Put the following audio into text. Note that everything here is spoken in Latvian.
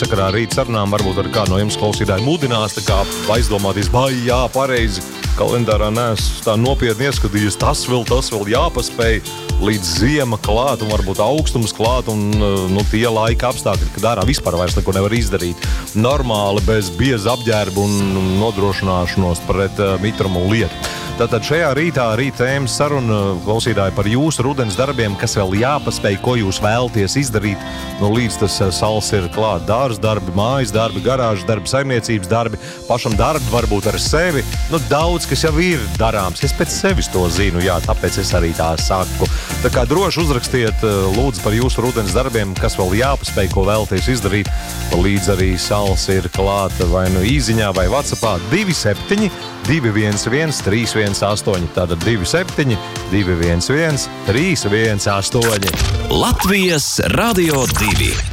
sakarā ar rīt sarunām varbūt ar kādu no jums klausītāji mudinās, tā kā aizdomāties, vai jā, pareizi, kalendārā neesmu tā nopietni ieskatījies, tas vēl jāpaspēj līdz ziema klāt un varbūt augstums klāt un tie laika apstākļi, kad ārā vispār vairs neko nevar izdarīt normāli bez bieza apģērba un nodrošināšanos pret mitrumu un lietu. Tātad šajā rīta tēmas saruna klausītāji par jūsu rudens darbiem, kas vēl jāpaspēj, ko jūs vēlaties izdarīt. Līdz tas sals ir klāt, dārza darbi, mājas darbi, garāžas darbi, saimniecības darbi, pašam darbi varbūt ar sevi. Daudz, kas jau ir darāms. Es pēc sevis to zinu, jā, tāpēc es arī tā saku. Tā kā droši uzrakstiet lūdzu par jūsu rudens darbiem, kas vēl jāpaspēj, ko vēlaties izdarīt. Līdz arī sals ir klāta vai īziņā vai WhatsAppā 27 211 318. Tātad 27 211 318. Latvijas Radio 2.